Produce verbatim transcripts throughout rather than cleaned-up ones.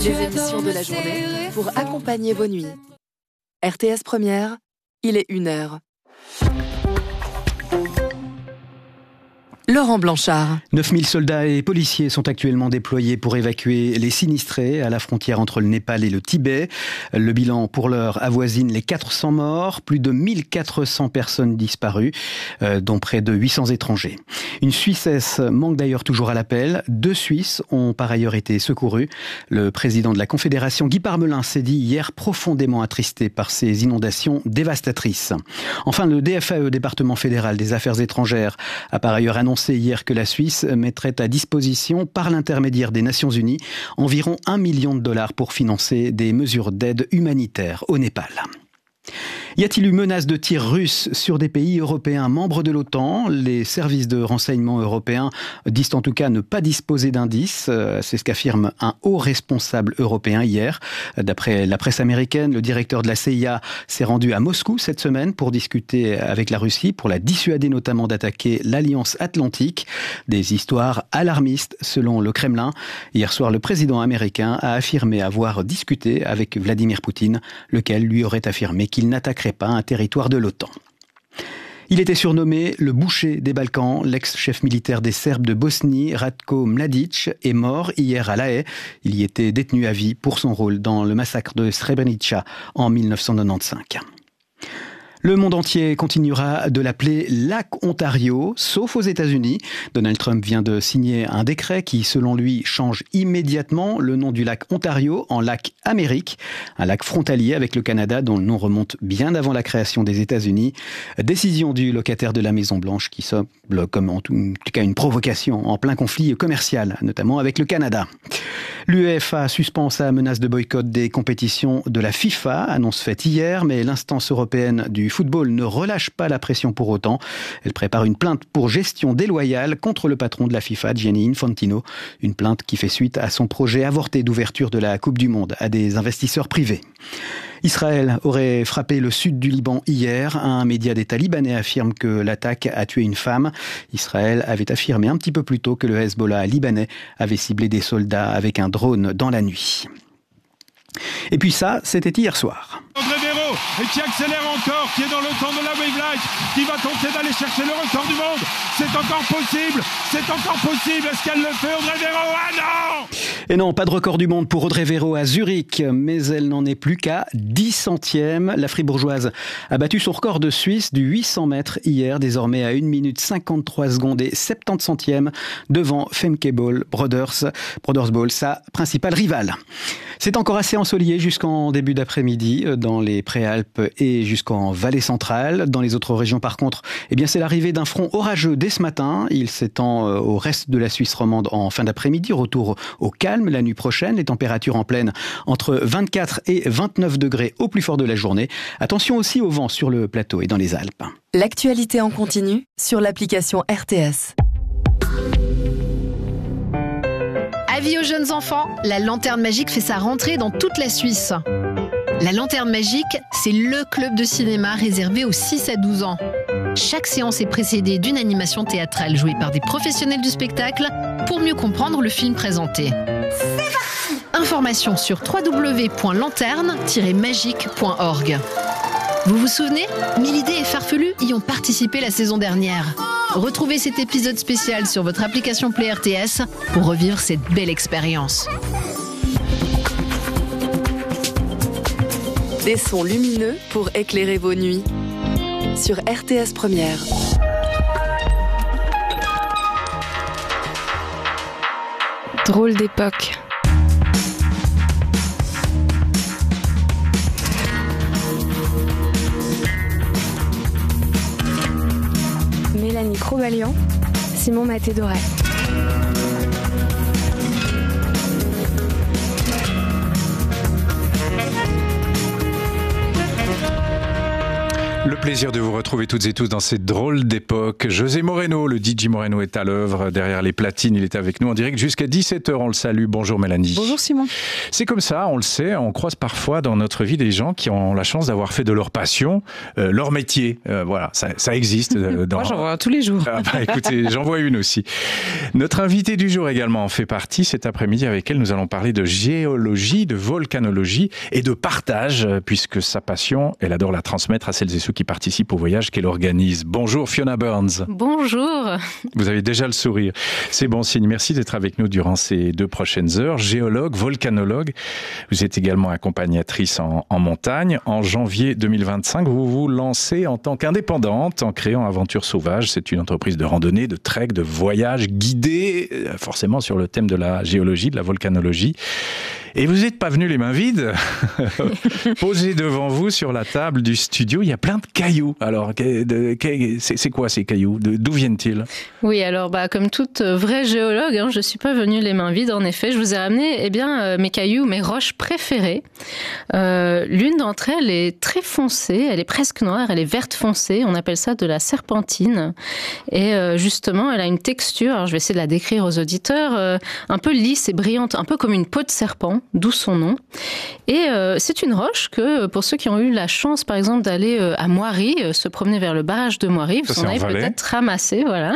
Les émissions de la journée pour accompagner vos nuits. R T S Première, il est une heure. Laurent Blanchard. neuf mille soldats et policiers sont actuellement déployés pour évacuer les sinistrés à la frontière entre le Népal et le Tibet. Le bilan pour l'heure avoisine les quatre cents morts, plus de mille quatre cents personnes disparues, euh, dont près de huit cents étrangers. Une Suissesse manque d'ailleurs toujours à l'appel. Deux Suisses ont par ailleurs été secourus. Le président de la Confédération, Guy Parmelin, s'est dit hier profondément attristé par ces inondations dévastatrices. Enfin, le D F A E, département fédéral des affaires étrangères, a par ailleurs annoncé hier que la Suisse mettrait à disposition, par l'intermédiaire des Nations Unies, environ un million de dollars pour financer des mesures d'aide humanitaire au Népal. Y a-t-il eu menace de tirs russes sur des pays européens membres de l'OTAN ? Les services de renseignement européens disent en tout cas ne pas disposer d'indices. C'est ce qu'affirme un haut responsable européen hier. D'après la presse américaine, le directeur de la C I A s'est rendu à Moscou cette semaine pour discuter avec la Russie, pour la dissuader notamment d'attaquer l'Alliance Atlantique. Des histoires alarmistes selon le Kremlin. Hier soir, le président américain a affirmé avoir discuté avec Vladimir Poutine, lequel lui aurait affirmé qu'il n'attaquerait pas un territoire de l'OTAN. Il était surnommé le boucher des Balkans. L'ex-chef militaire des Serbes de Bosnie, Ratko Mladic, est mort hier à La Haye. Il y était détenu à vie pour son rôle dans le massacre de Srebrenica en mille neuf cent quatre-vingt-quinze. Le monde entier continuera de l'appeler lac Ontario, sauf aux États-Unis. Donald Trump vient de signer un décret qui, selon lui, change immédiatement le nom du lac Ontario en lac Amérique, un lac frontalier avec le Canada dont le nom remonte bien avant la création des États-Unis. Décision du locataire de la Maison-Blanche qui semble comme en tout cas une provocation en plein conflit commercial, notamment avec le Canada. L'UEFA suspend sa menace de boycott des compétitions de la FIFA, annonce faite hier, mais l'instance européenne du football ne relâche pas la pression pour autant. Elle prépare une plainte pour gestion déloyale contre le patron de la FIFA, Gianni Infantino, une plainte qui fait suite à son projet avorté d'ouverture de la Coupe du Monde à des investisseurs privés. Israël aurait frappé le sud du Liban hier. Un média d'État libanais affirme que l'attaque a tué une femme. Israël avait affirmé un petit peu plus tôt que le Hezbollah libanais avait ciblé des soldats avec un drone dans la nuit. Et puis ça, c'était hier soir. André Véro, qui accélère encore, qui est dans le temps de la Wave Light, qui va tenter d'aller chercher le record du monde. C'est encore possible, c'est encore possible. Est-ce qu'elle le fait, Audrey Véro? Ah non! Et non, pas de record du monde pour Audrey Véro à Zurich, mais elle n'en est plus qu'à dix centièmes. La Fribourgeoise a battu son record de Suisse du huit cents mètres hier, désormais à une minute cinquante-trois secondes et soixante-dix centièmes devant Femke Bol, Brothers, Brothers Ball, sa principale rivale. C'est encore assez ensoleillé jusqu'en début d'après-midi dans les Préalpes et jusqu'en Vallée centrale. Dans les autres régions, par contre, eh bien, c'est l'arrivée d'un front orageux dès ce matin. Il s'étend au reste de la Suisse romande en fin d'après-midi. Retour au calme la nuit prochaine. Les températures en pleine entre vingt-quatre et vingt-neuf degrés au plus fort de la journée. Attention aussi au vent sur le plateau et dans les Alpes. L'actualité en continu sur l'application R T S. Avis aux jeunes enfants, la Lanterne Magique fait sa rentrée dans toute la Suisse. La Lanterne Magique, c'est le club de cinéma réservé aux six à douze ans. Chaque séance est précédée d'une animation théâtrale jouée par des professionnels du spectacle pour mieux comprendre le film présenté. C'est parti! Informations sur w w w point lanterne tiret magique point org. Vous vous souvenez? Milidé et Farfelu y ont participé la saison dernière. Retrouvez cet épisode spécial sur votre application Play R T S pour revivre cette belle expérience. Des sons lumineux pour éclairer vos nuits. Sur R T S Première. Drôle d'époque. Mélanie Crobalian, Simon Maté-Doré. Le plaisir de vous retrouver toutes et tous dans cette drôle d'époque. José Moreno, le D J Moreno est à l'œuvre derrière les platines. Il est avec nous en direct jusqu'à dix-sept heures. On le salue. Bonjour Mélanie. Bonjour Simon. C'est comme ça, on le sait, on croise parfois dans notre vie des gens qui ont la chance d'avoir fait de leur passion euh, leur métier. Euh, voilà, ça, ça existe. Euh, dans... Moi j'en vois tous les jours. Ah bah, écoutez, j'en vois une aussi. Notre invité du jour également en fait partie cet après-midi, avec elle nous allons parler de géologie, de volcanologie et de partage, puisque sa passion, elle adore la transmettre à celles et ceux qui participent au voyage qu'elle organise. Bonjour Fiona Burns. Bonjour. Vous avez déjà le sourire. C'est bon signe. Merci d'être avec nous durant ces deux prochaines heures. Géologue, volcanologue. Vous êtes également accompagnatrice en, en montagne. En janvier deux mille vingt-cinq, vous vous lancez en tant qu'indépendante en créant Aventure Sauvage. C'est une entreprise de randonnée, de trek, de voyage guidé, forcément sur le thème de la géologie, de la volcanologie. Et vous n'êtes pas venu les mains vides. Posé devant vous sur la table du studio, il y a plein de cailloux. Alors, c'est quoi ces cailloux? D'où viennent-ils? Oui, alors bah, comme toute vraie géologue, hein, je ne suis pas venue les mains vides. En effet, je vous ai ramené eh bien, euh, mes cailloux, mes roches préférées. Euh, L'une d'entre elles est très foncée, elle est presque noire, elle est verte foncée. On appelle ça de la serpentine. Et euh, justement, elle a une texture, alors je vais essayer de la décrire aux auditeurs, euh, un peu lisse et brillante, un peu comme une peau de serpent. D'où son nom. Et euh, c'est une roche que, pour ceux qui ont eu la chance, par exemple, d'aller euh, à Moiry, euh, se promener vers le barrage de Moiry, vous en avez peut-être ramassé, voilà.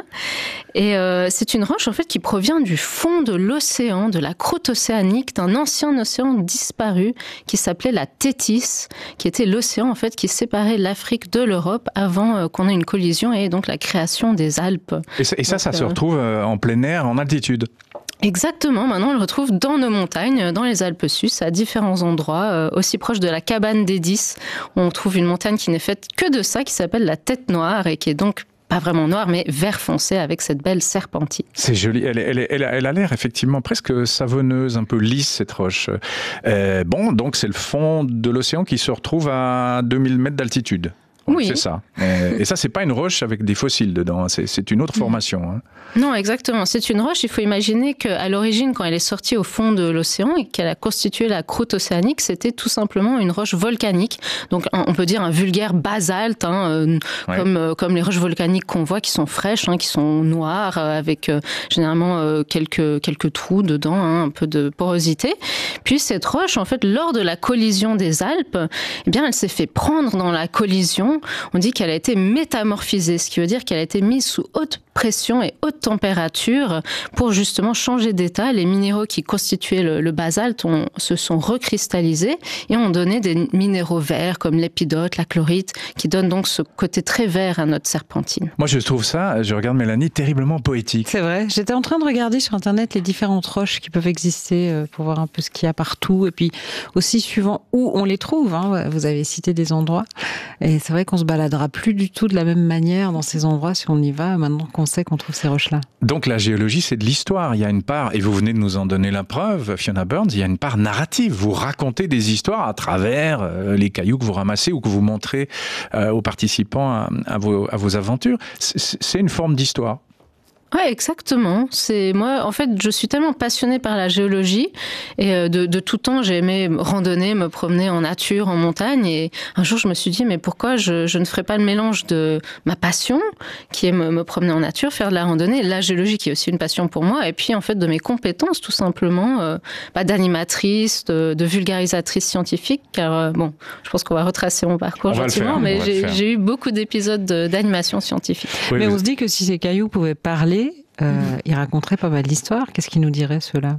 Et euh, c'est une roche, en fait, qui provient du fond de l'océan, de la croûte océanique, d'un ancien océan disparu qui s'appelait la Thétis, qui était l'océan, en fait, qui séparait l'Afrique de l'Europe avant euh, qu'on ait une collision et donc la création des Alpes. Et ça, et ça, donc, ça euh... se retrouve euh, en plein air, en altitude? Exactement, maintenant on le retrouve dans nos montagnes, dans les Alpes suisses, à différents endroits, euh, aussi proche de la cabane des Dix. On trouve une montagne qui n'est faite que de ça, qui s'appelle la Tête Noire et qui est donc pas vraiment noire, mais vert foncé avec cette belle serpentine. C'est joli, elle, elle, elle, elle a l'air effectivement presque savonneuse, un peu lisse cette roche. Euh, bon, donc c'est le fond de l'océan qui se retrouve à deux mille mètres d'altitude. Oui. C'est ça. Et ça, c'est pas une roche avec des fossiles dedans, c'est, c'est une autre formation. Hein. Non, exactement. C'est une roche. Il faut imaginer qu'à l'origine, quand elle est sortie au fond de l'océan et qu'elle a constitué la croûte océanique, c'était tout simplement une roche volcanique. Donc, on peut dire un vulgaire basalte, hein, euh, ouais. comme, euh, comme les roches volcaniques qu'on voit, qui sont fraîches, hein, qui sont noires, euh, avec euh, généralement euh, quelques, quelques trous dedans, hein, un peu de porosité. Puis cette roche, en fait, lors de la collision des Alpes, eh bien, elle s'est fait prendre dans la collision. On dit qu'elle a été métamorphisée, ce qui veut dire qu'elle a été mise sous haute pression et haute température pour justement changer d'état. Les minéraux qui constituaient le, le basalte ont, se sont recristallisés et ont donné des minéraux verts comme l'épidote, la chlorite, qui donnent donc ce côté très vert à notre serpentine. Moi, je trouve ça, je regarde Mélanie, terriblement poétique. C'est vrai. J'étais en train de regarder sur Internet les différentes roches qui peuvent exister pour voir un peu ce qu'il y a partout et puis aussi suivant où on les trouve. Hein. Vous avez cité des endroits et c'est vrai qu'on se baladera plus du tout de la même manière dans ces endroits si on y va maintenant qu'on sait qu'on trouve ces roches-là. Donc la géologie, c'est de l'histoire. Il y a une part, et vous venez de nous en donner la preuve, Fiona Burns, il y a une part narrative. Vous racontez des histoires à travers euh, les cailloux que vous ramassez ou que vous montrez euh, aux participants à, à, vos, à vos aventures. C'est, c'est une forme d'histoire. Ouais, exactement. C'est moi, en fait, je suis tellement passionnée par la géologie et de, de tout temps, j'ai aimé randonner, me promener en nature, en montagne. Et un jour, je me suis dit, mais pourquoi je, je ne ferais pas le mélange de ma passion, qui est me, me promener en nature, faire de la randonnée, la géologie qui est aussi une passion pour moi, et puis en fait de mes compétences, tout simplement, euh, bah, d'animatrice, de, de vulgarisatrice scientifique. Car euh, bon, je pense qu'on va retracer mon parcours on gentiment, mais j'ai, j'ai eu beaucoup d'épisodes de, d'animation scientifique. Oui, mais on se dit que si ces cailloux pouvaient parler, Euh, mmh. il raconterait pas mal d'histoires. Qu'est-ce qu'il nous dirait, ceux-là?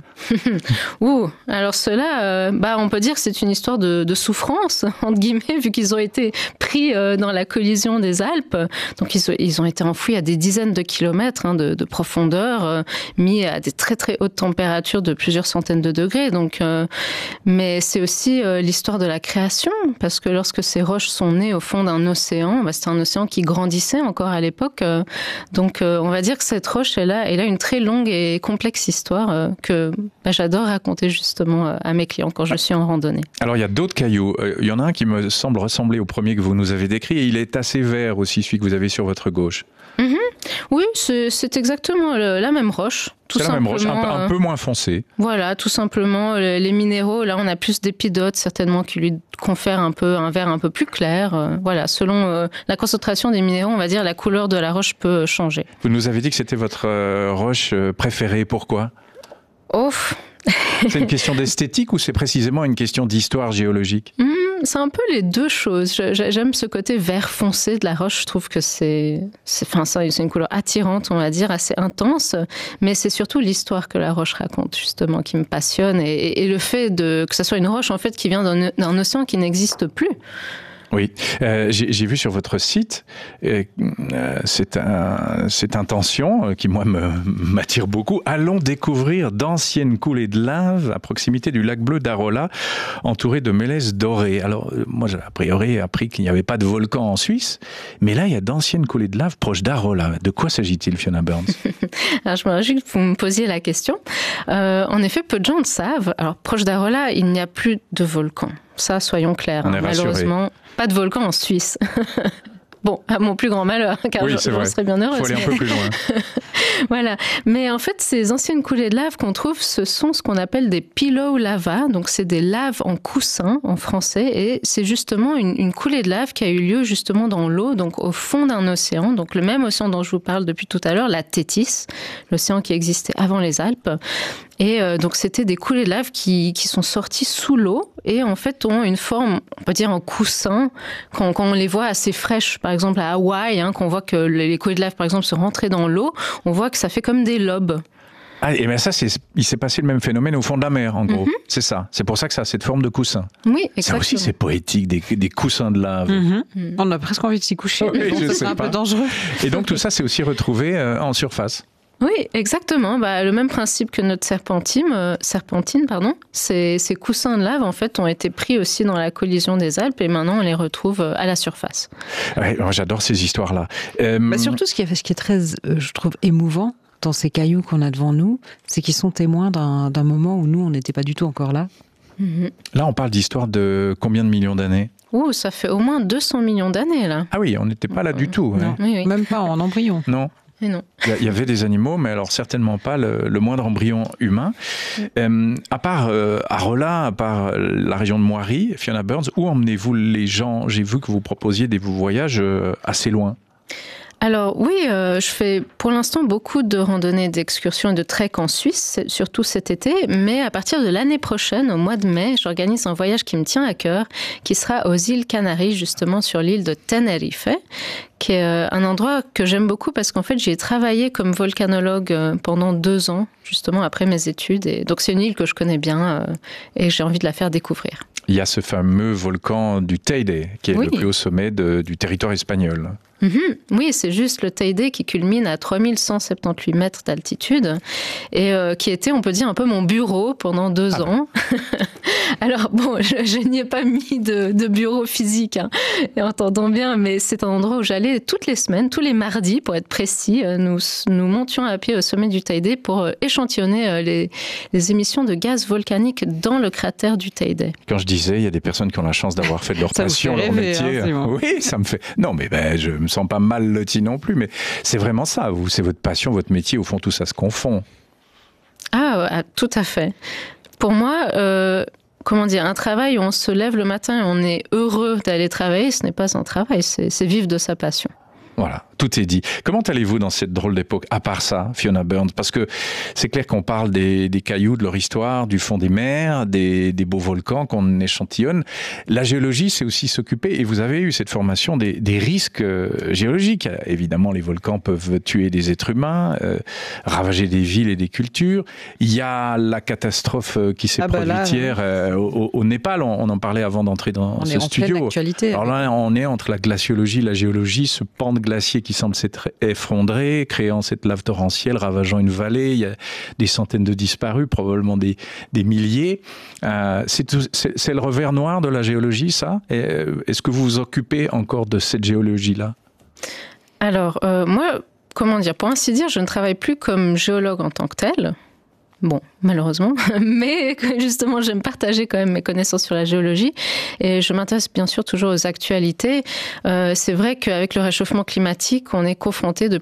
Ouh, alors ceux-là, euh, bah, on peut dire que c'est une histoire de, de souffrance, entre guillemets, vu qu'ils ont été pris euh, dans la collision des Alpes. Donc, ils, ils ont été enfouis à des dizaines de kilomètres hein, de, de profondeur, euh, mis à des très très hautes températures de plusieurs centaines de degrés. Donc, euh, mais c'est aussi euh, l'histoire de la création, parce que lorsque ces roches sont nées au fond d'un océan, bah, c'était un océan qui grandissait encore à l'époque. Euh, donc, euh, on va dire que cette roche, elle a, elle a une très longue et complexe histoire euh, que bah, j'adore raconter justement euh, à mes clients quand je suis en randonnée. Alors, il y a d'autres cailloux. Euh, il y en a un qui me semble ressembler au premier que vous nous avez décrit et il est assez vert aussi, celui que vous avez sur votre gauche. Mm-hmm. Oui, c'est, c'est exactement le, la même roche. Tout c'est la même roche, un, peu- simplement, un peu moins foncée. Voilà, tout simplement, les les minéraux, là on a plus d'épidotes certainement qui lui confèrent un peu un vert un peu plus clair. Euh, Voilà, selon euh, la concentration des minéraux, on va dire la couleur de la roche peut changer. Vous nous avez dit que c'était votre euh, roche euh, préférée. Pourquoi ? Oh, C'est une question d'esthétique ou c'est précisément une question d'histoire géologique ? hmm, c'est un peu les deux choses. Je- je- J'aime ce côté vert foncé de la roche. Je trouve que c'est, c'est, enfin, ça, c'est une couleur attirante, on va dire, assez intense. Mais c'est surtout l'histoire que la roche raconte, justement, qui me passionne. Et, et- et le fait de, que ce soit une roche, en fait, qui vient d'un, d'un océan qui n'existe plus. Oui, euh, j'ai j'ai vu sur votre site euh, euh, cette, un- cette intention euh, qui, moi, me- m'attire beaucoup. Allons découvrir d'anciennes coulées de lave à proximité du lac bleu d'Arola, entouré de mélèzes dorées. Alors, euh, moi, j'ai a priori appris qu'il n'y avait pas de volcan en Suisse, mais là, il y a d'anciennes coulées de lave proches d'Arola. De quoi s'agit-il, Fiona Burns ? Alors, je me réjouis que vous me posiez la question. Euh, en effet, peu de gens le savent. Alors, proche d'Arola, il n'y a plus de volcan. Ça, soyons clairs. On hein. est rassurés. Malheureusement, pas de volcan en Suisse. Bon, à mon plus grand malheur, car Oui, je, c'est j'en vrai. serais bien heureuse. Il faut aller un mais- peu plus loin. Voilà. Mais en fait, ces anciennes coulées de lave qu'on trouve, ce sont ce qu'on appelle des pillow lava. Donc, c'est des laves en coussin, en français. Et c'est justement une, une coulée de lave qui a eu lieu justement dans l'eau, donc au fond d'un océan. Donc, le même océan dont je vous parle depuis tout à l'heure, la Thétis, l'océan qui existait avant les Alpes. Et euh, donc, c'était des coulées de lave qui, qui sont sorties sous l'eau et en fait ont une forme, on peut dire en coussin, quand, quand on les voit assez fraîches, par exemple à Hawaï, hein, qu'on voit que les coulées de lave, par exemple, se rentraient dans l'eau, on voit que ça fait comme des lobes. Ah, et bien ça, c'est, il s'est passé le même phénomène au fond de la mer, en gros. Mhm. C'est ça. C'est pour ça que ça a cette forme de coussin. Oui, Ça exactement. aussi, c'est poétique, des, des coussins de lave. Mhm. Mm. On a presque envie de s'y coucher. Oui, mais bon, je ça sais serait un pas. peu dangereux. Et donc, tout ça, c'est aussi retrouvé euh, en surface. Oui, exactement. Bah, le même principe que notre serpentine, euh, serpentine pardon. Ces, ces coussins de lave, en fait, ont été pris aussi dans la collision des Alpes et maintenant on les retrouve euh, à la surface. Ouais, moi, j'adore ces histoires-là. Euh, Bah, surtout, ce qui est, ce qui est très, euh, je trouve, émouvant dans ces cailloux qu'on a devant nous, c'est qu'ils sont témoins d'un, d'un moment où nous, on n'était pas du tout encore là. Mhm. Là, on parle d'histoire de combien de millions d'années ? Ouh, ça fait au moins deux cents millions d'années, là. Ah oui, on n'était pas là du tout. Non. hein. Oui, oui. Même pas en embryon. Non. Et non. Il y a- il y avait des animaux, mais alors certainement pas le, le moindre embryon humain. Euh, à part euh, Arola, à part euh, la région de Moiry, Fiona Burns, où emmenez-vous les gens ? J'ai vu que vous proposiez des voyages euh, assez loin. Alors oui, euh, je fais pour l'instant beaucoup de randonnées, d'excursions et de trek en Suisse, surtout cet été. Mais à partir de l'année prochaine, au mois de mai, j'organise un voyage qui me tient à cœur, qui sera aux îles Canaries, justement sur l'île de Tenerife, qui est euh, un endroit que j'aime beaucoup parce qu'en fait, j'y ai travaillé comme volcanologue euh, pendant deux ans, justement après mes études. Et donc c'est une île que je connais bien euh, et j'ai envie de la faire découvrir. Il y a ce fameux volcan du Teide, qui est Oui. le plus haut sommet de- du territoire espagnol. Mhm. Oui, c'est juste le Teide qui culmine à trois mille cent soixante-dix-huit mètres d'altitude et euh, qui était, on peut dire, un peu mon bureau pendant deux Ah ans. Alors bon, je, je n'y ai pas mis de, de bureau physique, hein, et entendons bien, mais c'est un endroit où j'allais toutes les semaines, tous les mardis pour être précis. euh, Nous, nous montions à pied au sommet du Teide pour euh, échantillonner euh, les, les émissions de gaz volcaniques dans le cratère du Teide. Quand je disais, il y a des personnes qui ont la chance d'avoir fait de leur Ça vous passion, fait leur rêver, métier. hein, Simon. Oui, ça me fait. Non, mais ben, je me sens pas mal loti non plus, mais c'est vraiment ça. Vous, c'est votre passion, votre métier. Au fond, tout ça se confond. Ah, ah, tout à fait. Pour moi, euh, comment dire, un travail où on se lève le matin et on est heureux d'aller travailler, ce n'est pas un travail, c'est, c'est vivre de sa passion. Voilà, tout est dit. Comment allez-vous dans cette drôle d'époque, à part ça, Fiona Burns ? Parce que c'est clair qu'on parle des, des cailloux, de leur histoire, du fond des mers, des, des beaux volcans qu'on échantillonne. La géologie, c'est aussi s'occuper, et vous avez eu cette formation, des, des risques euh, géologiques. Évidemment, les volcans peuvent tuer des êtres humains, euh, ravager des villes et des cultures. Il y a la catastrophe euh, qui s'est Ah bah produite là, hier euh, au, au Népal, on, on en parlait avant d'entrer dans On ce est en pleine studio. actualité. Alors là, on est entre la glaciologie, la géologie, ce pan de glacier qui semble s'être effondré, créant cette lave torrentielle, ravageant une vallée. Il y a des centaines de disparus, probablement des, des milliers. Euh, c'est, tout, c'est, c'est le revers noir de la géologie, ça ? Et, euh, est-ce que vous vous occupez encore de cette géologie-là ? Alors, euh, moi, comment dire, pour ainsi dire, je ne travaille plus comme géologue en tant que tel. Bon, malheureusement, mais justement, j'aime partager quand même mes connaissances sur la géologie et je m'intéresse bien sûr toujours aux actualités. Euh, c'est vrai qu'avec le réchauffement climatique, on est confronté de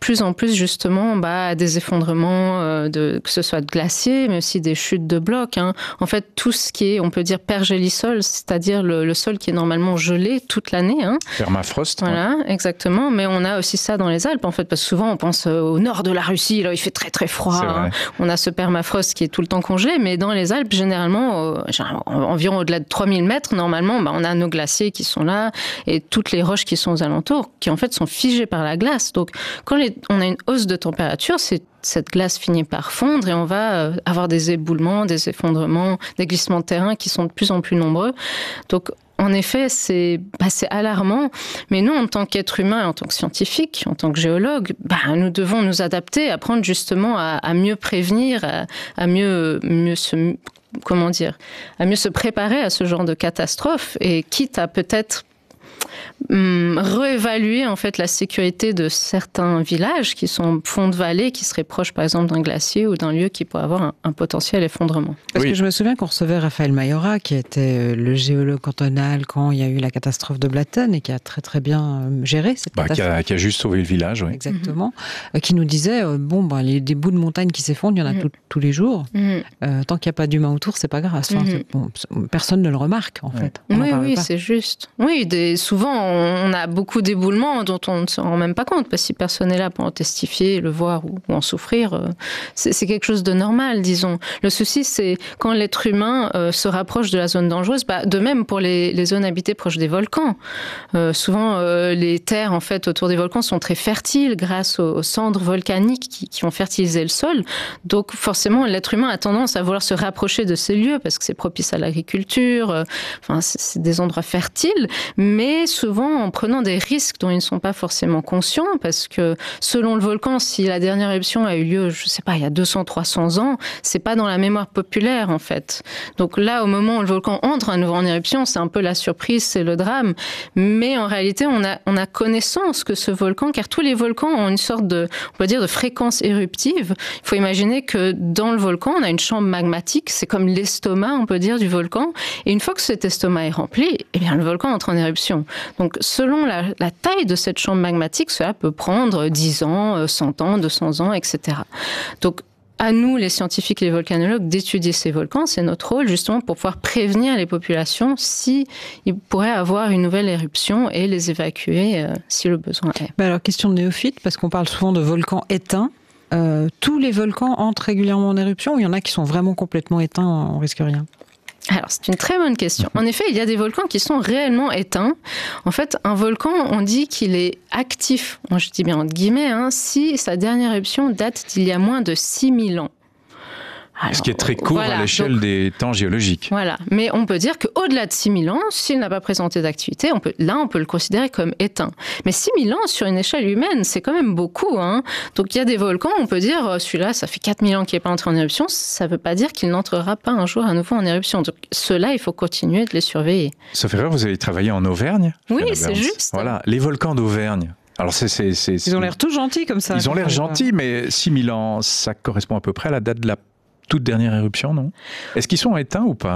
plus en plus justement bah, à des effondrements, euh, de, que ce soit de glaciers, mais aussi des chutes de blocs. Hein. En fait, tout ce qui est, on peut dire, pergélisol, c'est-à-dire le, le sol qui est normalement gelé toute l'année. Hein. Permafrost. Voilà, ouais. exactement. Mais on a aussi ça dans les Alpes, en fait, parce que souvent on pense au nord de la Russie, là il fait très très froid. Hein. On a ce permafrost qui est tout le temps congelé, mais dans les Alpes, généralement, euh, environ au-delà de trois mille mètres, normalement, bah, on a nos glaciers qui sont là et toutes les roches qui sont aux alentours, qui en fait sont figées par la glace. Donc, quand les, on a une hausse de température, c'est cette glace finit par fondre et on va avoir des éboulements, des effondrements, des glissements de terrain qui sont de plus en plus nombreux. Donc, en effet, c'est, bah, c'est alarmant. Mais nous, en tant qu'êtres humains, en tant que scientifiques, en tant que géologues, bah, nous devons nous adapter, apprendre justement à, à mieux prévenir, à, à mieux, mieux se, comment dire, à mieux se préparer à ce genre de catastrophe et quitte à peut-être Hum, réévaluer en fait la sécurité de certains villages qui sont au fond de vallée, qui seraient proches par exemple d'un glacier ou d'un lieu qui pourrait avoir un, un potentiel effondrement. Parce oui. que je me souviens qu'on recevait Raphaël Mayora, qui était le géologue cantonal quand il y a eu la catastrophe de Blatten et qui a très très bien géré cette bah, catastrophe. Qui a, qui a juste sauvé le village, oui. Exactement. Mm-hmm. Qui nous disait, euh, bon, bah, les, des bouts de montagne qui s'effondrent, il y en a mm-hmm. tout, tous les jours. Mm-hmm. Euh, tant qu'il n'y a pas d'humain autour, c'est pas grave. Enfin, mm-hmm. c'est, bon, personne ne le remarque en ouais. fait. On oui, oui, pas. C'est juste. Oui, des, souvent on a beaucoup d'éboulements dont on ne se rend même pas compte, parce que si personne n'est là pour en testifier, le voir ou, ou en souffrir, c'est, c'est quelque chose de normal, disons. Le souci, c'est quand l'être humain euh, se rapproche de la zone dangereuse, bah, de même pour les, les zones habitées proches des volcans. Euh, souvent, euh, les terres en fait, autour des volcans sont très fertiles grâce aux, aux cendres volcaniques qui, qui vont fertiliser le sol. Donc forcément, l'être humain a tendance à vouloir se rapprocher de ces lieux parce que c'est propice à l'agriculture, euh, enfin, c'est, c'est des endroits fertiles, mais souvent en prenant des risques dont ils ne sont pas forcément conscients, parce que selon le volcan, si la dernière éruption a eu lieu, je ne sais pas, il y a deux cents, trois cents ans, c'est pas dans la mémoire populaire en fait. Donc là, au moment où le volcan entre à nouveau en éruption, c'est un peu la surprise, c'est le drame. Mais en réalité, on a, on a connaissance que ce volcan, car tous les volcans ont une sorte de, on peut dire, de fréquence éruptive. Il faut imaginer que dans le volcan, on a une chambre magmatique, c'est comme l'estomac, on peut dire, du volcan. Et une fois que cet estomac est rempli, eh bien, le volcan entre en éruption. Donc, selon la, la taille de cette chambre magmatique, cela peut prendre dix ans, cent ans, deux cents ans, et cetera. Donc, à nous, les scientifiques et les volcanologues, d'étudier ces volcans. C'est notre rôle, justement, pour pouvoir prévenir les populations s'ils pourraient avoir une nouvelle éruption et les évacuer euh, si le besoin est. Ben alors, question de néophyte, parce qu'on parle souvent de volcans éteints. Euh, tous les volcans entrent régulièrement en éruption ou il y en a qui sont vraiment complètement éteints, on risque rien? Alors, c'est une très bonne question. En effet, il y a des volcans qui sont réellement éteints. En fait, un volcan, on dit qu'il est actif, moi je dis bien entre guillemets, hein, si sa dernière éruption date d'il y a moins de six mille ans. Alors, ce qui est très court voilà, à l'échelle donc, des temps géologiques. Voilà, mais on peut dire qu'au-delà de six mille ans, s'il n'a pas présenté d'activité, on peut, là on peut le considérer comme éteint. Mais six mille ans sur une échelle humaine, c'est quand même beaucoup. Hein. Donc il y a des volcans, on peut dire, celui-là, ça fait quatre mille ans qu'il n'est pas entré en éruption, ça ne veut pas dire qu'il n'entrera pas un jour à nouveau en éruption. Donc ceux-là, il faut continuer de les surveiller. Sauf erreur, vous avez travaillé en Auvergne ? Oui, c'est juste. Voilà, les volcans d'Auvergne. Alors c'est, c'est, c'est, c'est... Ils ont l'air tout gentils comme ça. Ils ont l'air gentils, mais six mille ans, ça correspond à peu près à la date de la toute dernière éruption, non ? Est-ce qu'ils sont éteints ou pas ?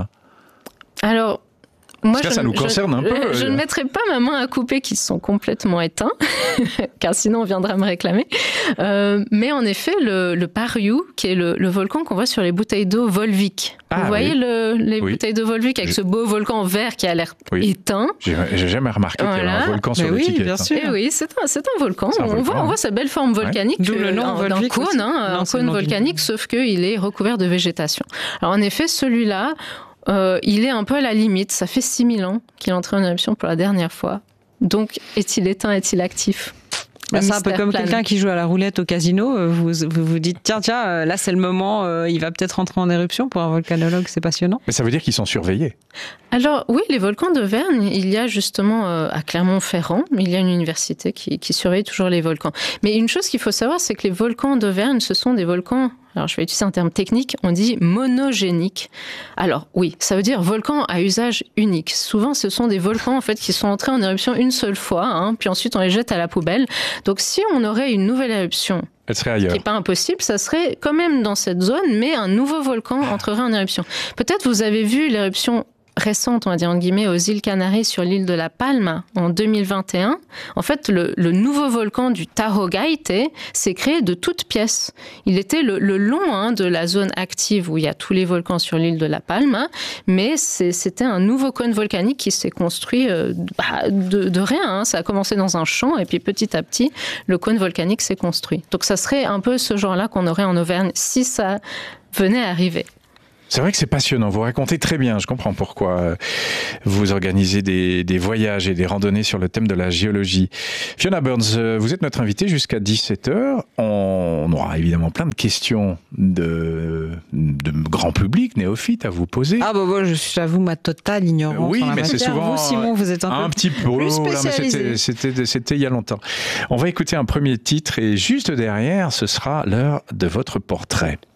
Alors, moi, Parce que je, ça nous concerne je, un peu. Je, je ne mettrai pas ma main à couper qu'ils sont complètement éteints, car sinon on viendra me réclamer. Euh, mais en effet, le, le Pariou, qui est le, le volcan qu'on voit sur les bouteilles d'eau Volvic. Ah, Vous voyez oui. le, les oui. bouteilles d'eau Volvic avec je... ce beau volcan vert qui a l'air oui. éteint. J'ai, j'ai jamais remarqué voilà. qu'il y avait un volcan sur oui, l'étiquette. Bien sûr. Et oui, c'est un, c'est un volcan. C'est un on, volcan voit, hein. on voit sa belle forme volcanique ouais. euh, nom, d'un, d'un cône, hein, non, un cône volcanique, sauf qu'il est recouvert de végétation. Alors en effet, celui-là, Euh, il est un peu à la limite. Ça fait six mille ans qu'il est entré en éruption pour la dernière fois. Donc, est-il éteint, est-il actif ? Bah, c'est un peu comme plane. Quelqu'un qui joue à la roulette au casino. Vous vous, vous dites, tiens, tiens, là c'est le moment, euh, il va peut-être entrer en éruption. Pour un volcanologue, c'est passionnant. Mais ça veut dire qu'ils sont surveillés. Alors oui, les volcans d'Auvergne, il y a justement euh, à Clermont-Ferrand, il y a une université qui, qui surveille toujours les volcans. Mais une chose qu'il faut savoir, c'est que les volcans d'Auvergne, ce sont des volcans... Alors, je vais utiliser un terme technique, on dit monogénique. Alors, oui, ça veut dire volcan à usage unique. Souvent, ce sont des volcans, en fait, qui sont entrés en éruption une seule fois, hein, puis ensuite on les jette à la poubelle. Donc, si on aurait une nouvelle éruption, elle serait ailleurs. Ce qui n'est pas impossible, ça serait quand même dans cette zone, mais un nouveau volcan entrerait en éruption. Peut-être vous avez vu l'éruption récente, on va dire en guillemets, aux îles Canaries sur l'île de la Palme en deux mille vingt et un. En fait, le, le nouveau volcan du Tajo Gaite s'est créé de toutes pièces. Il était le, le long hein, de la zone active où il y a tous les volcans sur l'île de la Palme, hein, mais c'est, c'était un nouveau cône volcanique qui s'est construit euh, bah, de, de rien. Hein. Ça a commencé dans un champ et puis petit à petit, le cône volcanique s'est construit. Donc ça serait un peu ce genre-là qu'on aurait en Auvergne si ça venait à arriver. C'est vrai que c'est passionnant, vous racontez très bien, je comprends pourquoi vous organisez des, des voyages et des randonnées sur le thème de la géologie. Fiona Burns, vous êtes notre invitée jusqu'à dix-sept heures. On aura évidemment plein de questions de, de grand public, néophyte à vous poser. Ah bah moi, je suis, j'avoue, ma totale ignorance. Oui, mais c'est souvent vous, Simon, vous êtes un, un peu petit peu plus spécialisé. C'était, c'était, c'était il y a longtemps. On va écouter un premier titre et juste derrière, ce sera l'heure de votre portrait.